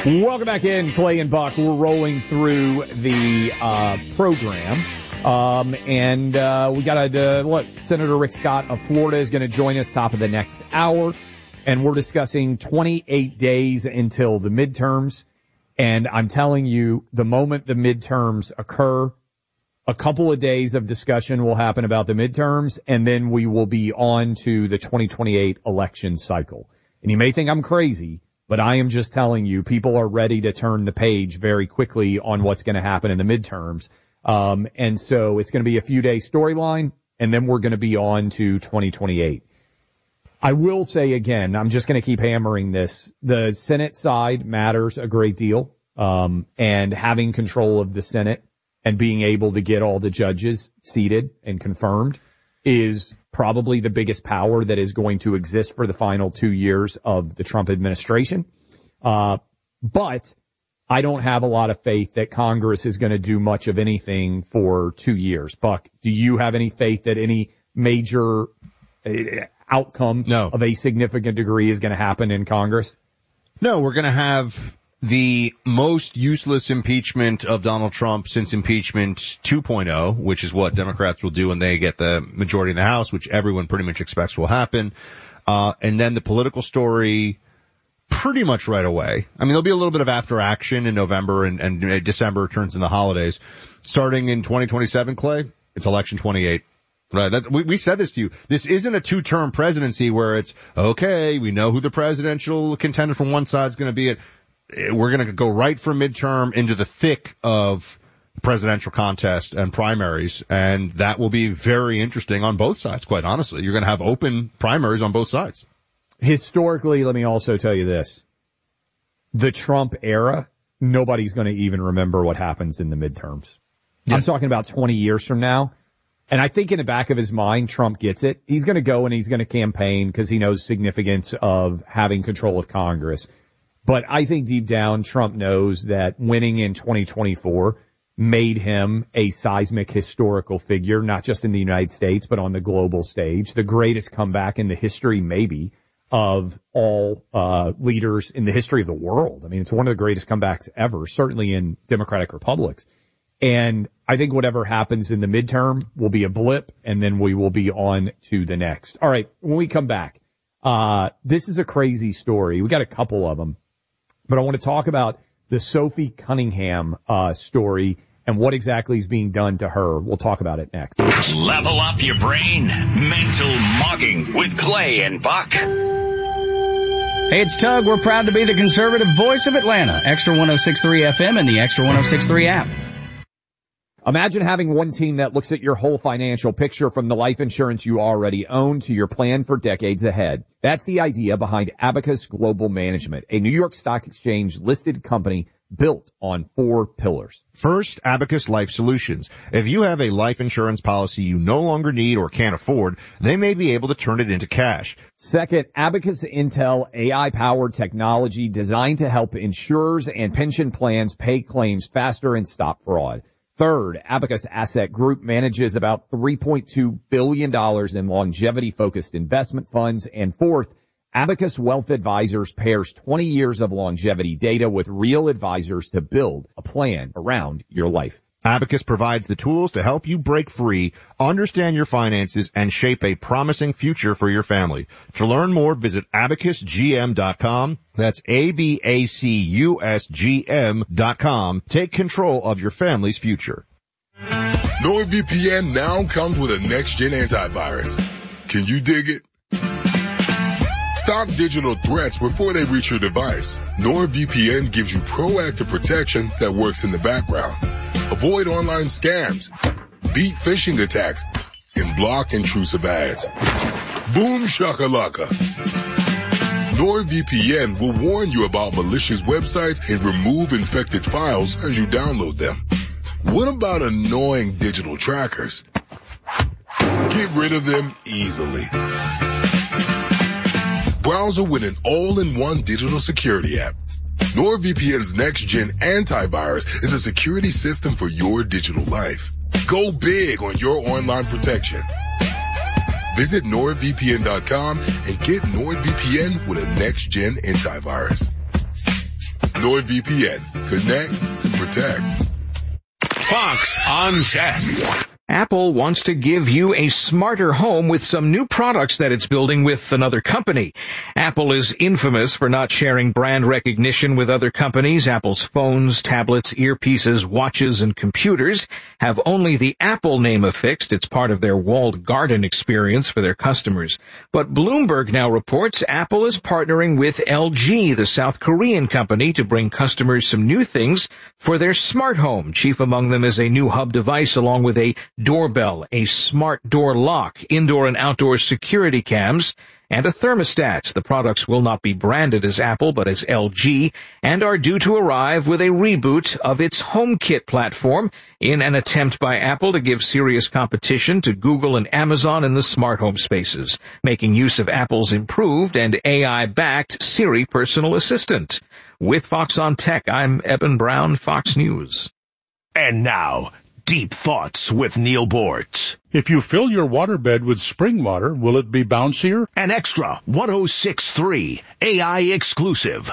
Welcome back in, Clay and Buck. We're rolling through the program. We got to Senator Rick Scott of Florida is going to join us top of the next hour. And we're discussing 28 days until the midterms. And I'm telling you, the moment the midterms occur, a couple of days of discussion will happen about the midterms, and then we will be on to the 2028 election cycle. And you may think I'm crazy, but I am just telling you, people are ready to turn the page very quickly on what's going to happen in the midterms. And so it's going to be a few day storyline, and then we're going to be on to 2028. I will say again, I'm just going to keep hammering this. The Senate side matters a great deal. And having control of the Senate and being able to get all the judges seated and confirmed is probably the biggest power that is going to exist for the final 2 years of the Trump administration. But I don't have a lot of faith that Congress is going to do much of anything for 2 years. Buck, do you have any faith that any major outcome of a significant degree is going to happen in Congress? No, we're going to have the most useless impeachment of Donald Trump since impeachment 2.0, which is what Democrats will do when they get the majority in the House, which everyone pretty much expects will happen. And then the political story pretty much right away. I mean, there'll be a little bit of after action in November and December turns into the holidays. Starting in 2027, Clay, it's election 28. Right. We said this to you. This isn't a two-term presidency where it's, okay, we know who the presidential contender from one side is going to be. We're going to go right from midterm into the thick of presidential contest and primaries, and that will be very interesting on both sides, quite honestly. You're going to have open primaries on both sides. Historically, let me also tell you this. The Trump era, nobody's going to even remember what happens in the midterms. Yeah. I'm talking about 20 years from now. And I think in the back of his mind, Trump gets it. He's going to go and he's going to campaign because he knows significance of having control of Congress. But I think deep down, Trump knows that winning in 2024 made him a seismic historical figure, not just in the United States, but on the global stage. The greatest comeback in the history, maybe, of all leaders in the history of the world. I mean, it's one of the greatest comebacks ever, certainly in democratic republics. And I think whatever happens in the midterm will be a blip, and then we will be on to the next. All right, when we come back, this is a crazy story. We got a couple of them, but I want to talk about the Sophie Cunningham story and what exactly is being done to her. We'll talk about it next. Level up your brain. Mental Mugging with Clay and Buck. Hey, it's Tug. We're proud to be the conservative voice of Atlanta. Extra 106.3 FM and the Extra 106.3 app. Imagine having one team that looks at your whole financial picture from the life insurance you already own to your plan for decades ahead. That's the idea behind Abacus Global Management, a New York Stock Exchange listed company built on 4 pillars. First, Abacus Life Solutions. If you have a life insurance policy you no longer need or can't afford, they may be able to turn it into cash. Second, Abacus Intel AI-powered technology designed to help insurers and pension plans pay claims faster and stop fraud. Third, Abacus Asset Group manages about $3.2 billion in longevity-focused investment funds. And fourth, Abacus Wealth Advisors pairs 20 years of longevity data with real advisors to build a plan around your life. Abacus provides the tools to help you break free, understand your finances, and shape a promising future for your family. To learn more, visit abacusgm.com. That's ABACUSGM.com. Take control of your family's future. NordVPN now comes with a next-gen antivirus. Can you dig it? Stop digital threats before they reach your device. NordVPN gives you proactive protection that works in the background. Avoid online scams, beat phishing attacks, and block intrusive ads. Boom shakalaka. NordVPN will warn you about malicious websites and remove infected files as you download them. What about annoying digital trackers? Get rid of them easily. Browser with an all-in-one digital security app. NordVPN's next-gen antivirus is a security system for your digital life. Go big on your online protection. Visit NordVPN.com and get NordVPN with a next-gen antivirus. NordVPN. Connect, protect. Fox on Tech. Apple wants to give you a smarter home with some new products that it's building with another company. Apple is infamous for not sharing brand recognition with other companies. Apple's phones, tablets, earpieces, watches, and computers have only the Apple name affixed. It's part of their walled garden experience for their customers. But Bloomberg now reports Apple is partnering with LG, the South Korean company, to bring customers some new things for their smart home. Chief among them is a new hub device along with a doorbell, a smart door lock, indoor and outdoor security cams, and a thermostat. The products will not be branded as Apple, but as LG, and are due to arrive with a reboot of its HomeKit platform in an attempt by Apple to give serious competition to Google and Amazon in the smart home spaces, making use of Apple's improved and AI-backed Siri personal assistant. With Fox on Tech, I'm Eben Brown, Fox News. And now, Deep Thoughts with Neil Bortz. If you fill your waterbed with spring water, will it be bouncier? An extra 106.3 AI exclusive.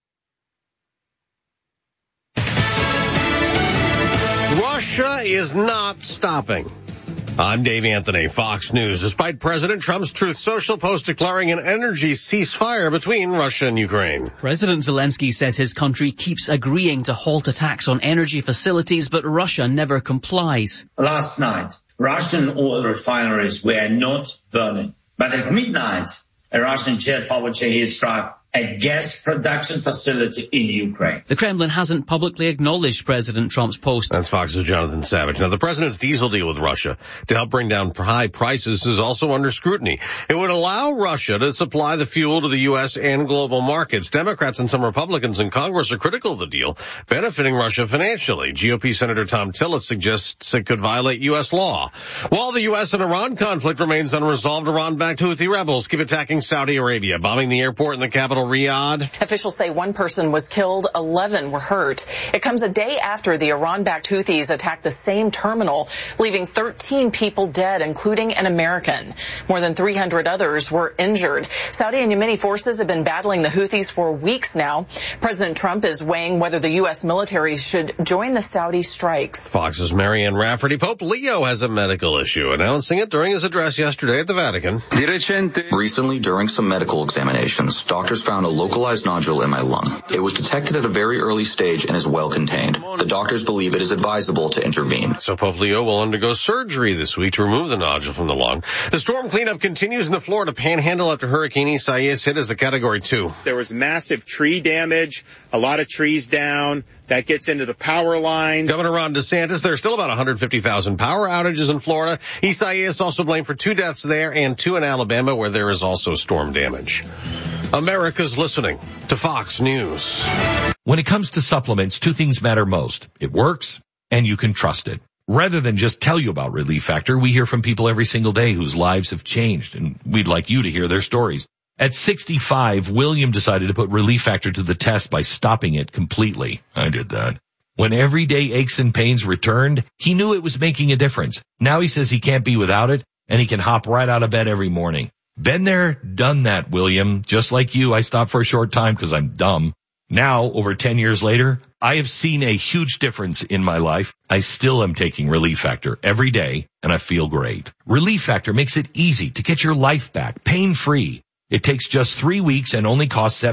Russia is not stopping. I'm Dave Anthony, Fox News. Despite President Trump's Truth Social post declaring an energy ceasefire between Russia and Ukraine. President Zelensky says his country keeps agreeing to halt attacks on energy facilities, but Russia never complies. Last night, Russian oil refineries were not burning. But at midnight, a Russian jet powered Shahed struck a gas production facility in Ukraine. The Kremlin hasn't publicly acknowledged President Trump's post. That's Fox's Jonathan Savage. Now, the president's diesel deal with Russia to help bring down high prices is also under scrutiny. It would allow Russia to supply the fuel to the U.S. and global markets. Democrats and some Republicans in Congress are critical of the deal, benefiting Russia financially. GOP Senator Tom Tillis suggests it could violate U.S. law. While the U.S. and Iran conflict remains unresolved, Iran-backed Houthi rebels keep attacking Saudi Arabia, bombing the airport in the capital, Riyadh. Officials say one person was killed, 11 were hurt. It comes a day after the Iran-backed Houthis attacked the same terminal, leaving 13 people dead, including an American. More than 300 others were injured. Saudi and Yemeni forces have been battling the Houthis for weeks now. President Trump is weighing whether the U.S. military should join the Saudi strikes. Fox's Marianne Rafferty. Pope Leo has a medical issue, announcing it during his address yesterday at the Vatican. Recently, during some medical examinations, doctors found a localized nodule in my lung. It was detected at a very early stage and is well contained. The doctors believe it is advisable to intervene. So Pope Leo will undergo surgery this week to remove the nodule from the lung. The storm cleanup continues in the Florida Panhandle after Hurricane Isaias hit as a Category 2. There was massive tree damage, a lot of trees down. That gets into the power line. Governor Ron DeSantis, there are still about 150,000 power outages in Florida. Isaias also blamed for 2 deaths there and 2 in Alabama, where there is also storm damage. America's listening to Fox News. When it comes to supplements, 2 things matter most. It works, and you can trust it. Rather than just tell you about Relief Factor, we hear from people every single day whose lives have changed, and we'd like you to hear their stories. At 65, William decided to put Relief Factor to the test by stopping it completely. I did that. When everyday aches and pains returned, he knew it was making a difference. Now he says he can't be without it, and he can hop right out of bed every morning. Been there, done that, William. Just like you, I stopped for a short time because I'm dumb. Now, over 10 years later, I have seen a huge difference in my life. I still am taking Relief Factor every day, and I feel great. Relief Factor makes it easy to get your life back, pain-free. It takes just 3 weeks and only costs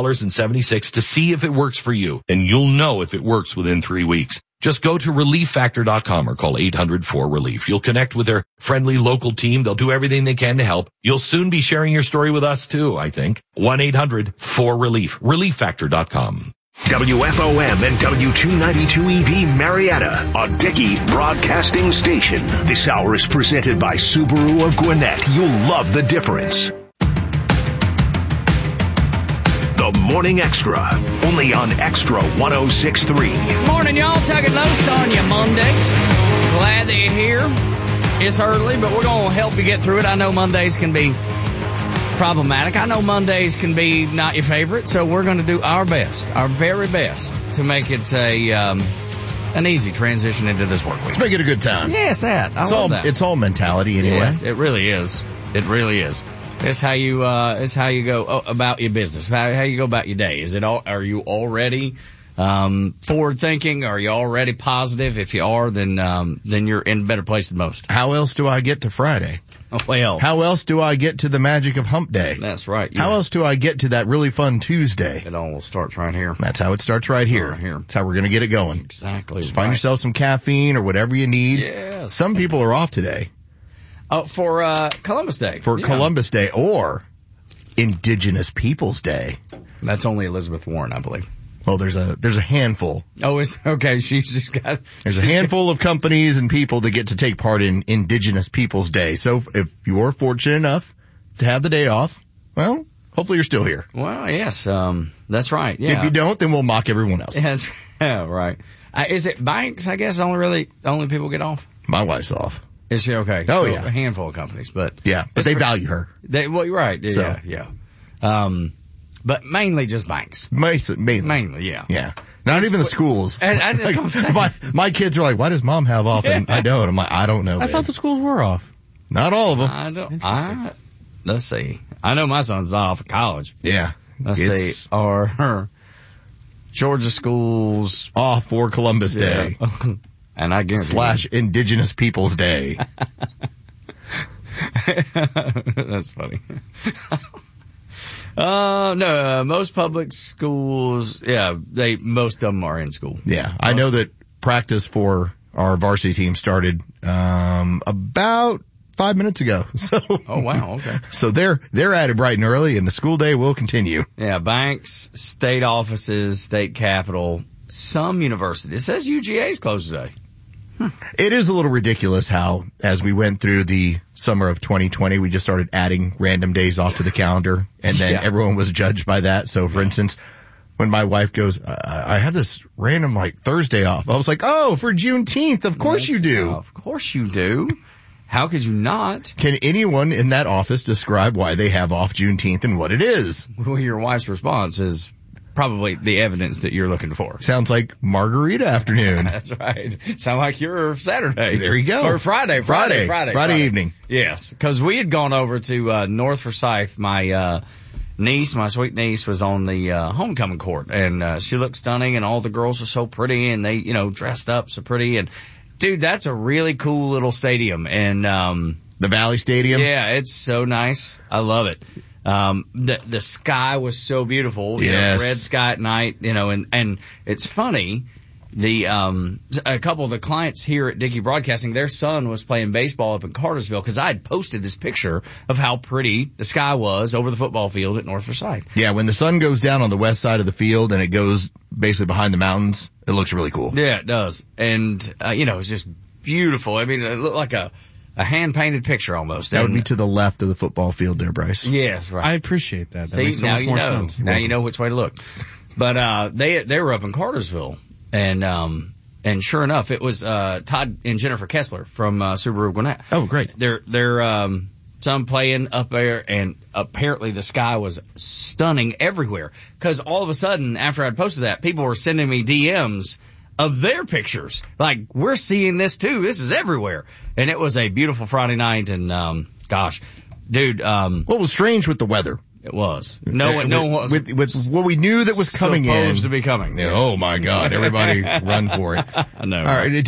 $17.76 to see if it works for you. And you'll know if it works within 3 weeks. Just go to ReliefFactor.com or call 800-4RELIEF. You'll connect with their friendly local team. They'll do everything they can to help. You'll soon be sharing your story with us too, I think. 1-800-4RELIEF. ReliefFactor.com. WFOM and W292EV Marietta, a Dickey broadcasting station. This hour is presented by Subaru of Gwinnett. You'll love the difference. The Morning Extra, only on Extra 106.3. Morning, y'all. Tugging Loose on you Monday. Glad that you're here. It's early, but we're going to help you get through it. I know Mondays can be problematic. I know Mondays can be not your favorite, so we're going to do our best, our very best, to make it an easy transition into this work week. Let's make it a good time. Yes, that. I love that. It's all mentality anyway. Yes, it really is. It really is. It's how you go about your business. How you go about your day. Are you already forward thinking? Are you already positive? If you are, then you're in a better place than most. How else do I get to Friday? Well, how else do I get to the magic of hump day? That's right. How else do I get to that really fun Tuesday? It all starts right here. That's how it starts right here. That's how we're going to get it going. That's exactly. Just find yourself some caffeine or whatever you need. Yes. Some people are off today. Oh, for Columbus Day. Columbus Day or Indigenous Peoples Day. That's only Elizabeth Warren, I believe. Well, there's a handful. Oh, it's okay. She's just got. There's a handful of companies and people that get to take part in Indigenous Peoples Day. So if you're fortunate enough to have the day off, well, hopefully you're still here. Well, yes, that's right. Yeah. If you don't, then we'll mock everyone else. Yes, yeah, right. Is it banks? I guess only people get off. My wife's off. Is she okay? Oh, so yeah. A handful of companies, but they value her. Well, you're right. Yeah. But mainly just banks. Mainly, yeah. Yeah. Not even the schools. And I just my kids are like, why does mom have off? And I don't. I'm like, I don't know. I thought the schools were off. Not all of them. Let's see. I know my son's not off of college. Yeah. Let's see. Or Georgia schools. Off for Columbus Day. And I guarantee / Indigenous Peoples Day. That's funny. No, most public schools, most of them are in school. Yeah, I know that practice for our varsity team started, about 5 minutes ago. So. Oh wow, okay. So they're at it bright and early and the school day will continue. Yeah, banks, state offices, state capitol, some universities. It says UGA is closed today. It is a little ridiculous how, as we went through the summer of 2020, we just started adding random days off to the calendar, and then everyone was judged by that. So, for instance, when my wife goes, I have this random, Thursday off, I was like, oh, for Juneteenth, of course you do. Of course you do. How could you not? Can anyone in that office describe why they have off Juneteenth and what it is? Well, your wife's response is probably the evidence that you're looking for. Sounds like margarita afternoon. That's right. Sound like your Saturday. There you go. Or Friday evening. Yes, because we had gone over to North Forsyth. My my sweet niece, was on the homecoming court, and she looked stunning, and all the girls were so pretty, and they, dressed up so pretty. And dude, that's a really cool little stadium, and the Valley Stadium. Yeah, it's so nice. I love it. The sky was so beautiful, red sky at night, and it's funny, a couple of the clients here at Dickey Broadcasting, their son was playing baseball up in Cartersville, because I had posted this picture of how pretty the sky was over the football field at North Forsyth. Yeah, when the sun goes down on the west side of the field and it goes basically behind the mountains, it looks really cool. Yeah, it does. And, it's just beautiful. I mean, it looked like a hand-painted picture almost. That would be to the left of the football field there, Bryce. Yes, right. I appreciate that. That See, makes so much more sense. Now you know which way to look. But they were up in Cartersville, and sure enough, it was Todd and Jennifer Kessler from Subaru Gwinnett. Oh, great. They're some playing up there, and apparently the sky was stunning everywhere. Because all of a sudden, after I'd posted that, people were sending me DMs of their pictures. Like, we're seeing this too. This is everywhere. And it was a beautiful Friday night, and gosh, dude. What was strange with the weather? It was. No one was. With what we knew that was coming supposed to be coming. Yeah, oh my God, everybody run for it. I know. All right.